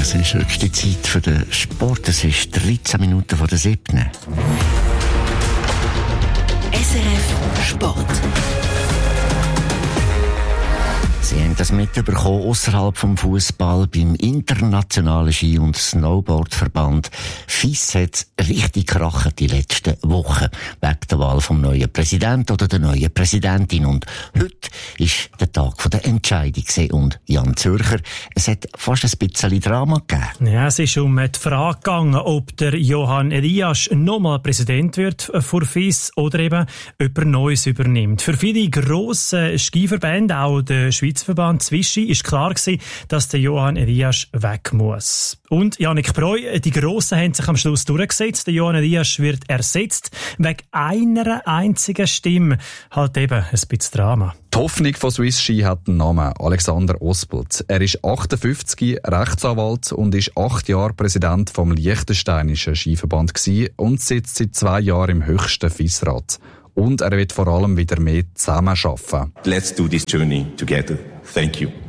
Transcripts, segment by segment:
Es ist höchste Zeit für den Sport. Es ist 13 Minuten vor der 7. SRF Sport. Sie haben das mitbekommen, ausserhalb vom Fußball beim internationalen Ski- und Snowboardverband FIS hat richtig krachen die letzten Wochen wegen der Wahl vom neuen Präsidenten oder der neuen Präsidentin. Und heute ist der Tag der Entscheidung und Jan Zürcher, es hat fast ein bisschen Drama gegeben. Ja, es ist um die Frage gegangen, ob der Johann Elias nochmal Präsident wird vor FIS oder eben jemand Neues übernimmt. Für viele grosse Skiverbände, auch der Schweizer Verband Swisski, ist klar gewesen, dass der Johann Elias weg muss. Und Jannik Breu, die Grossen haben sich am Schluss durchgesetzt. Der Johann Elias wird ersetzt wegen einer einzigen Stimme. Halt eben ein bisschen Drama. Die Hoffnung von Swisski hat den Namen Alexander Ospelt. Er ist 58, Rechtsanwalt und ist 8 Jahre Präsident vom Liechtensteinischen Skiverband gewesen und sitzt seit 2 Jahren im höchsten FIS-Rat. Und er wird vor allem wieder mehr zusammenarbeiten. Let's do this journey together. Thank you.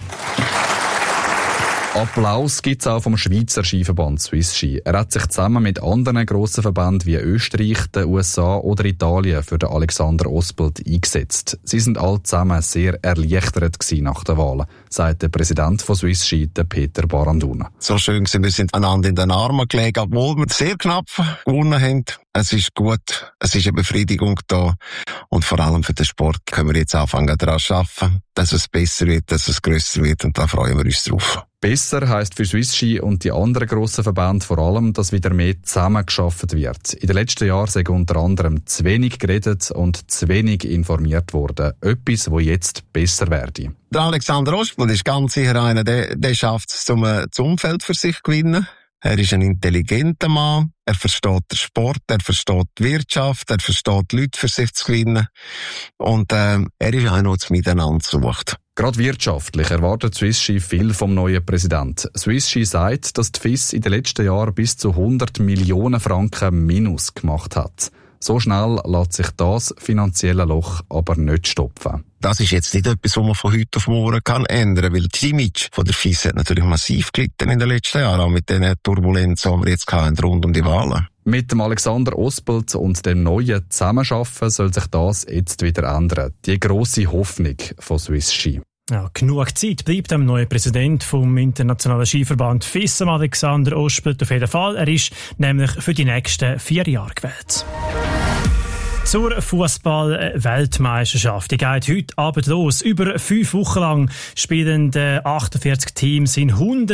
Applaus gibt's auch vom Schweizer Skiverband Swisski. Er hat sich zusammen mit anderen grossen Verbänden wie Österreich, den USA oder Italien für den Alexander Ospelt eingesetzt. Sie sind alle zusammen sehr erleichtert gewesen nach der Wahl, sagt der Präsident von Swisski, der Peter Baranduna. So schön gewesen, wir sind einander in den Armen gelegen, obwohl wir sehr knapp gewonnen haben. Es ist gut, es ist eine Befriedigung da und vor allem für den Sport können wir jetzt anfangen daran zu arbeiten, dass es besser wird, dass es grösser wird und da freuen wir uns drauf. Besser heisst für Swisski und die anderen grossen Verbände vor allem, dass wieder mehr zusammengearbeitet wird. In den letzten Jahren sei unter anderem zu wenig geredet und zu wenig informiert worden. Etwas, das jetzt besser werde. Der Alexander Ospelt ist ganz sicher einer, der schafft es, das Umfeld für sich zu gewinnen. Er ist ein intelligenter Mann, er versteht den Sport, er versteht die Wirtschaft, er versteht die Leute für sich zu gewinnen. Und er ist einer, der das Miteinander sucht. Gerade wirtschaftlich erwartet Swisski viel vom neuen Präsidenten. Swisski sagt, dass die FIS in den letzten Jahren bis zu 100 Millionen Franken Minus gemacht hat. So schnell lässt sich das finanzielle Loch aber nicht stopfen. Das ist jetzt nicht etwas, was man von heute auf morgen kann ändern, weil das Image von der FIS hat natürlich massiv gelitten in den letzten Jahren, auch mit den Turbulenzen, die wir jetzt hatten rund um die Wahlen. Mit dem Alexander Ospelt und dem neuen Zusammenarbeiten soll sich das jetzt wieder ändern. Die grosse Hoffnung von Swisski. Ja, genug Zeit bleibt dem neuen Präsident vom internationalen Skiverband FIS, Alexander Ospelt, auf jeden Fall. Er ist nämlich für die nächsten 4 Jahre gewählt. Zur Fußball-Weltmeisterschaft. Die geht heute Abend los. Über 5 Wochen lang spielen 48 Teams in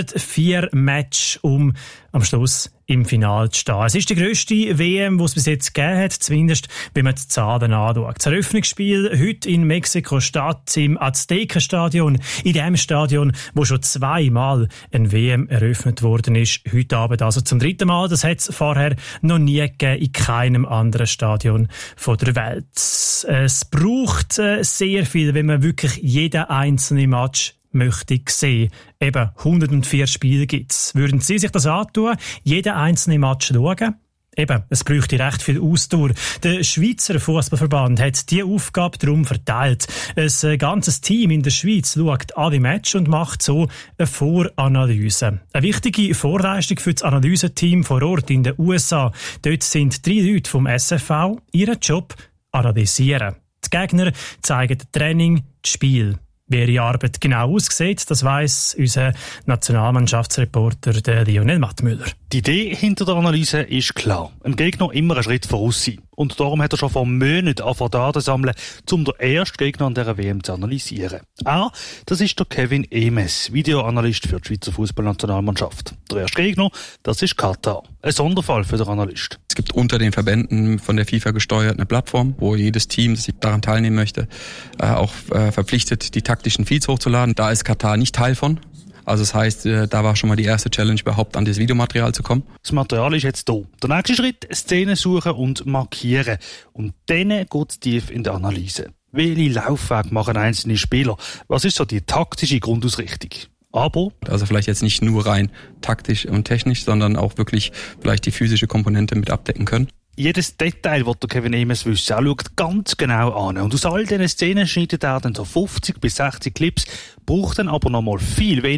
104 Matches, um am Schluss im Finale zu stehen. Es ist die grösste WM, die es bis jetzt gegeben hat, zumindest wenn man die Zahlen anschaut. Das Eröffnungsspiel heute in Mexiko-Stadt im Aztekenstadion, in dem Stadion, wo schon 2-mal ein WM eröffnet worden ist. Heute Abend also zum 3. Mal. Das hat es vorher noch nie gegeben in keinem anderen Stadion von der Welt. Es braucht sehr viel, wenn man wirklich jeden einzelnen Match möchte sehen. Eben 104 Spiele gibt's. Würden Sie sich das antun? Jeden einzelnen Match schauen? Eben, es bräuchte recht viel Ausdauer. Der Schweizer Fußballverband hat diese Aufgabe darum verteilt. Ein ganzes Team in der Schweiz schaut alle Matches und macht so eine Voranalyse. Eine wichtige Vorleistung für das Analyseteam vor Ort in den USA. Dort sind 3 Leute vom SFV ihren Job analysieren. Die Gegner zeigen das Training, das Spiel. Wie ihre Arbeit genau aussieht, das weiss unser Nationalmannschaftsreporter der Lionel Mattmüller. Die Idee hinter der Analyse ist klar. Ein Gegner immer einen Schritt voraus sein. Und darum hat er schon vor Monaten angefangen, Daten zu sammeln, um den ersten Gegner an dieser WM zu analysieren. Das ist der Kevin Emes, Videoanalyst für die Schweizer Fußballnationalmannschaft. Der erste Gegner, das ist Katar. Ein Sonderfall für den Analyst. Es gibt unter den Verbänden von der FIFA gesteuert eine Plattform, wo jedes Team, das daran teilnehmen möchte, auch verpflichtet, die taktischen Feeds hochzuladen. Da ist Katar nicht Teil von. Also das heisst, da war schon mal die erste Challenge, überhaupt an das Videomaterial zu kommen. Das Material ist jetzt da. Der nächste Schritt, Szenen suchen und markieren. Und dann geht es tief in die Analyse. Welche Laufwege machen einzelne Spieler? Was ist so die taktische Grundausrichtung? Aber also vielleicht jetzt nicht nur rein taktisch und technisch, sondern auch wirklich vielleicht die physische Komponente mit abdecken können. Jedes Detail, das der Kevin Emes wissen, er schaut ganz genau an. Und aus all diesen Szenen schneidet er dann so 50 bis 60 Clips, braucht dann aber noch mal viel weniger.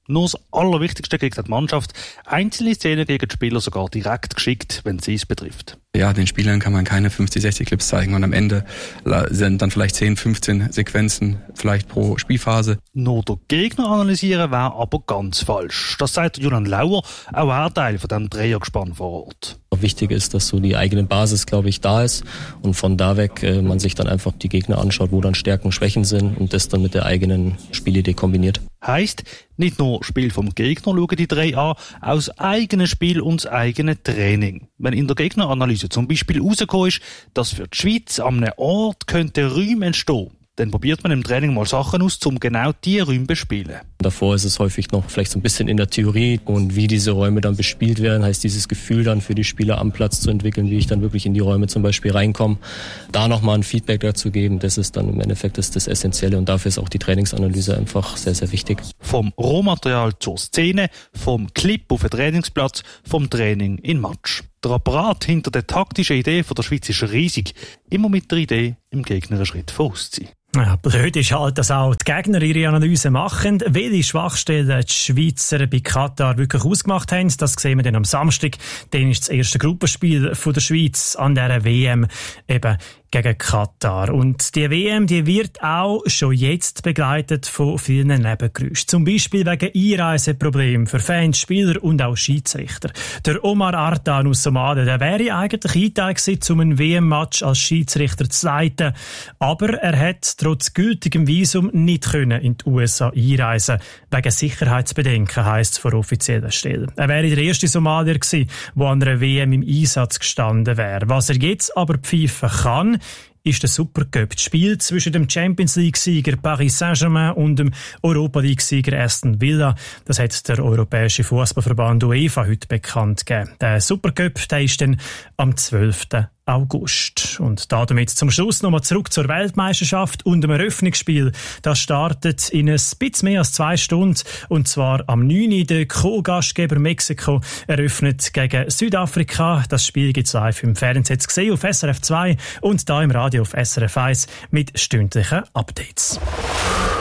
Nur das Allerwichtigste gegen die Mannschaft. Einzelne Szenen gegen die Spieler sogar direkt geschickt, wenn sie es betrifft. Ja, den Spielern kann man keine 50, 60 Clips zeigen und am Ende sind dann vielleicht 10, 15 Sequenzen vielleicht pro Spielphase. Nur der Gegner analysieren wäre aber ganz falsch. Das sagt Julian Lauer, auch er Teil von diesem Dreiergespann vor Ort. Wichtig ist, dass so die eigene Basis, glaube ich, da ist und von da weg man sich dann einfach die Gegner anschaut, wo dann Stärken, Schwächen sind und das dann mit der eigenen Spielidee kombiniert. Heisst, nicht nur Spiel vom Gegner schauen die drei an, auch das eigene Spiel und das eigene Training. Wenn in der Gegneranalyse zum Beispiel rausgekommen ist, dass für die Schweiz an einem Ort könnte Räume entstehen, dann probiert man im Training mal Sachen aus, um genau diese Räume zu bespielen. Davor ist es häufig noch vielleicht so ein bisschen in der Theorie und wie diese Räume dann bespielt werden, heißt dieses Gefühl dann für die Spieler am Platz zu entwickeln, wie ich dann wirklich in die Räume zum Beispiel reinkomme, da nochmal ein Feedback dazu geben, das ist dann im Endeffekt das Essentielle und dafür ist auch die Trainingsanalyse einfach sehr, sehr wichtig. Vom Rohmaterial zur Szene, vom Clip auf den Trainingsplatz, vom Training in Match. Der Apparat hinter der taktischen Idee von der Schweiz ist riesig, immer mit der Idee, im Gegner einen Schritt voraus zu sein. Ja, blöd ist halt, dass auch die Gegner ihre Analyse machen, welche Schwachstellen die Schweizer bei Katar wirklich ausgemacht haben. Das sehen wir dann am Samstag. Dann ist das erste Gruppenspiel von der Schweiz an dieser WM eben gegen Katar. Und die WM, die wird auch schon jetzt begleitet von vielen Nebengeräuschen. Zum Beispiel wegen Einreiseproblemen für Fans, Spieler und auch Schiedsrichter. Der Omar Artan aus Somalia, der wäre eigentlich eingeteilt gewesen, um ein WM-Match als Schiedsrichter zu leiten. Aber er hat trotz gültigem Visum nicht können in die USA einreisen. Wegen Sicherheitsbedenken, heisst es von offizieller Stelle. Er wäre der erste Somalier gewesen, der an einer WM im Einsatz gestanden wäre. Was er jetzt aber pfeifen kann, ist der Supercup. Das Spiel zwischen dem Champions-League-Sieger Paris Saint-Germain und dem Europa-League-Sieger Aston Villa. Das hat der Europäische Fußballverband UEFA heute bekannt gegeben. Der Supercup, der ist dann am 12. August. Und damit zum Schluss nochmal zurück zur Weltmeisterschaft und dem Eröffnungsspiel. Das startet in ein bisschen mehr als 2 Stunden. Und zwar am 9. Der Co-Gastgeber Mexiko eröffnet gegen Südafrika. Das Spiel gibt es live im Fernsehen zu sehen auf SRF 2 und da im Radio auf SRF 1 mit stündlichen Updates.